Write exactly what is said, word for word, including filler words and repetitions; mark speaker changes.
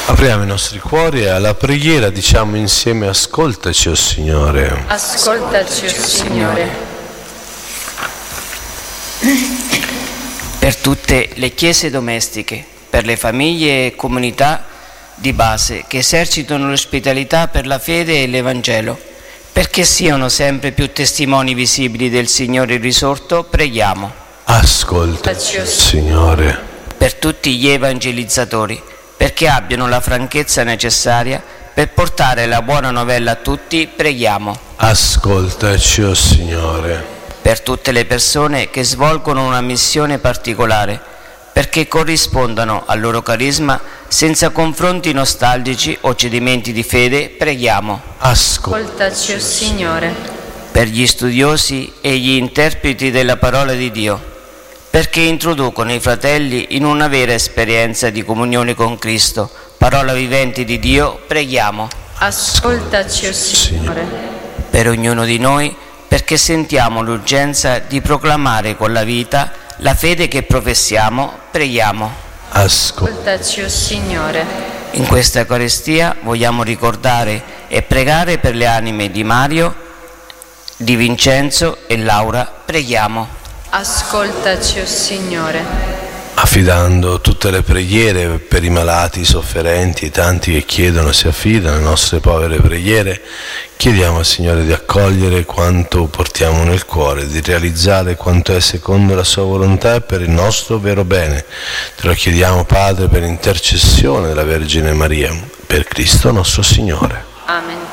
Speaker 1: Apriamo i nostri cuori e alla preghiera diciamo insieme: ascoltaci, o Signore.
Speaker 2: Ascoltaci, o Signore.
Speaker 3: Per tutte le chiese domestiche, per le famiglie e comunità di base che esercitano l'ospitalità per la fede e l'Evangelo, perché siano sempre più testimoni visibili del Signore risorto, preghiamo.
Speaker 1: Ascoltaci, o Signore.
Speaker 3: Per tutti gli evangelizzatori, perché abbiano la franchezza necessaria per portare la buona novella a tutti, preghiamo.
Speaker 1: Ascoltaci, o Signore.
Speaker 3: Per tutte le persone che svolgono una missione particolare, perché corrispondano al loro carisma senza confronti nostalgici o cedimenti di fede, preghiamo.
Speaker 2: Ascoltaci, o Signore.
Speaker 3: Per gli studiosi e gli interpreti della parola di Dio, perché introducono i fratelli in una vera esperienza di comunione con Cristo, parola vivente di Dio, preghiamo.
Speaker 2: Ascoltaci, o Signore.
Speaker 3: Per ognuno di noi, perché sentiamo l'urgenza di proclamare con la vita la fede che professiamo, preghiamo.
Speaker 2: Ascoltaci, o Signore.
Speaker 3: In questa Eucaristia vogliamo ricordare e pregare per le anime di Mario, di Vincenzo e Laura, preghiamo.
Speaker 2: Ascoltaci, o Signore.
Speaker 1: Affidando tutte le preghiere per i malati, i sofferenti, i tanti che chiedono e si affidano alle nostre povere preghiere, chiediamo al Signore di accogliere quanto portiamo nel cuore, di realizzare quanto è secondo la sua volontà e per il nostro vero bene. Te lo chiediamo, Padre, per intercessione della Vergine Maria, per Cristo nostro Signore.
Speaker 2: Amen.